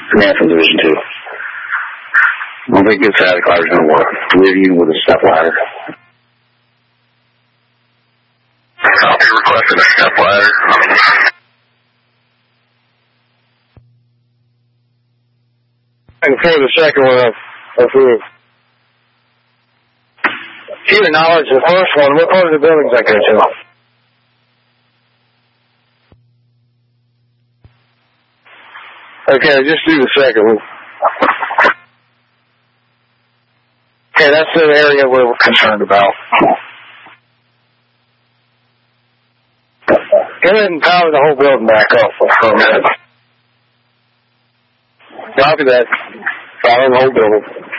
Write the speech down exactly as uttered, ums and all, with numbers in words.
Command from Division two. I don't think this attic ladder is going to work. We're even with a step ladder. Copy, requesting a step ladder. And for the second one, approved. To your knowledge, the first one, what part of the building is that going to? Okay, just do the second one. Okay, that's the area we're concerned about. Go ahead and power the whole building back up for a minute. Copy that. Power the whole building.